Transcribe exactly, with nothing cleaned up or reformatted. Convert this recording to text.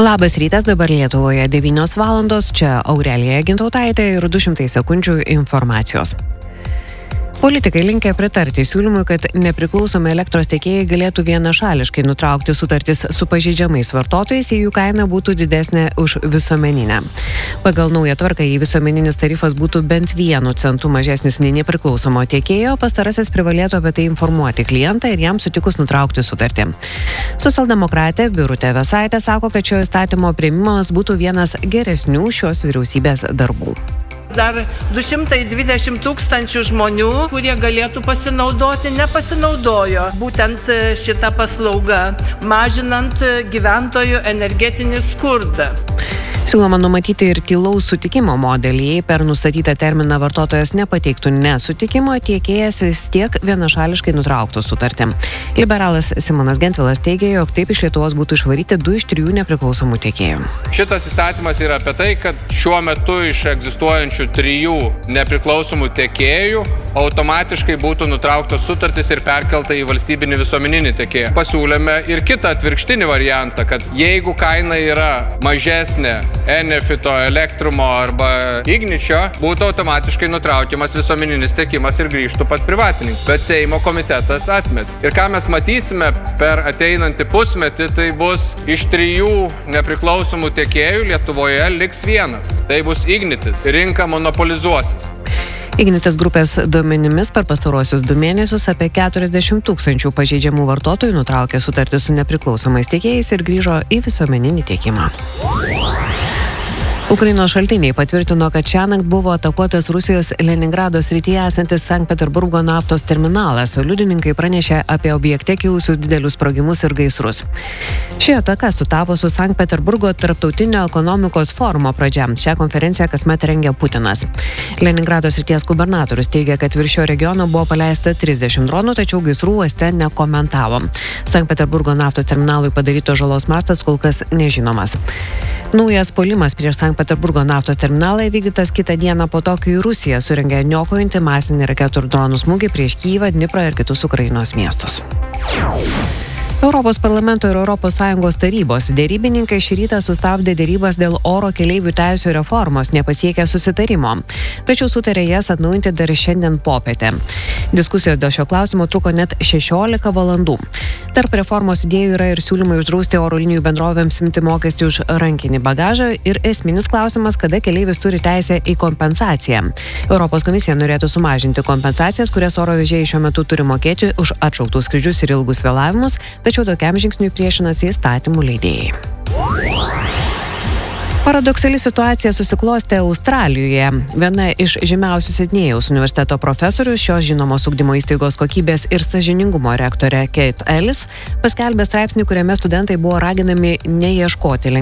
Labas rytas, dabar Lietuvoje devynios valandos, čia Aurelija Gintautaitė ir du šimtai sekundžių informacijos. Politikai linkę pritarti siūlymui, kad nepriklausomi elektros tiekėjai galėtų vienašališkai nutraukti sutartis su pažeidžiamais vartotojais, jei jų kaina būtų didesnė už visuomeninę. Pagal naują tvarką, jei visuomeninis tarifas būtų bent vienu centu mažesnis nei nepriklausomo tiekėjo, pastarasis privalėtų apie tai informuoti klientą ir jam sutikus nutraukti sutartį. Socialdemokratė Birutė Vėsaitė sako, kad šio įstatymo priėmimas būtų vienas geresnių šios vyriausybės darbų. Dar du šimtai dvidešimt tūkstančių žmonių, kurie galėtų pasinaudoti, nepasinaudojo būtent šitą paslaugą, mažinant gyventojų energetinį skurdą. Siūloma numatyti ir tylaus sutikimo modelį, jei per nustatytą terminą vartotojas nepateiktų nesutikimo, tiekėjas vis tiek vienašališkai nutrauktų sutartį. Liberalas Simonas Gentvilas teigia, jog taip iš Lietuvos būtų išvaryti du iš trijų nepriklausomų tiekėjų. Šitas įstatymas yra apie tai, kad šiuo metu iš egzistuojančių trijų nepriklausomų tiekėjų automatiškai būtų nutrauktos sutartys ir perkelta į valstybinį visuomeninį tiekėją. Pasiūlėme ir kitą atvirkštinį variantą, kad jeigu kaina yra mažesnė Enefito, Elektrumo arba Igničio, būtų automatiškai nutraukiamas visuomeninis tiekimas ir grįžtų pas privatininką. Bet Seimo komitetas atmet. Ir ką mes matysime per ateinantį pusmetį, tai bus iš trijų nepriklausomų tiekėjų Lietuvoje liks vienas. Tai bus Ignitis. Rinka monopolizuosis. Ignitis grupės duomenimis per pastaruosius du mėnesius apie keturiasdešimt tūkstančių pažeidžiamų vartotojų nutraukė sutartį su nepriklausomais tiekėjais ir grįžo į visuomeninį tiekimą. Ukrainos šaltiniai patvirtino, kad šiąnakt buvo atakuotas Rusijos Leningrado srityje esantis Sankt Peterburgo naftos terminalas, o liudininkai pranešė apie objekte kilusius didelius sprogimus ir gaisrus. Ši ataka sutapo su Sankt Peterburgo tarptautinio ekonomikos forumo pradžia. Šią konferenciją kasmet rengia Putinas. Leningrado srities gubernatorius teigia, kad virš šio regiono buvo paleista trisdešimt dronų, tačiau gaisrų uoste nekomentavo. Sankt Peterburgo naftos terminalui padarytos žalos mastas kol kas nežinomas. Naujas puolimas prieš Sankt Peterburgo naftos terminalą įvykdytas kitą dieną po to, kai Rusija surengė niokojantį masinį raketų ir dronų smūgį prieš Kyjivą, Dniprą ir kitus Ukrainos miestus. Europos parlamento ir Europos Sąjungos tarybos dėrybininkai šį rytą sustabdė dėrybas dėl oro keleivių teisių reformos, nepasiekę susitarimo. Tačiau sutarė jas atnaujinti dar šiandien popietę. Diskusijos dėl šio klausimo truko net šešiolika valandų. Tarp reformos idėjų yra ir siūlymai uždrausti oro linijų bendrovėms imti mokestį už rankinį bagažą ir esminis klausimas, kada keleivis turi teisę į kompensaciją. Europos komisija norėtų sumažinti kompensacijas, kurias oro vežėjai šiuo metu turi mokėti už atšauktus skrydžius ir ilgus vėlavimus, tačiau tokiam žingsniui priešinasi įstatymų leidėjai. Paradoksali situacija susiklostė Australijoje. Viena iš žymiausių Sidnėjaus universiteto profesorių, šios žinomos ugdymo įstaigos kokybės ir sąžiningumo rektorė Kate Ellis, paskelbė straipsnį, kuriame studentai buvo raginami neieškoti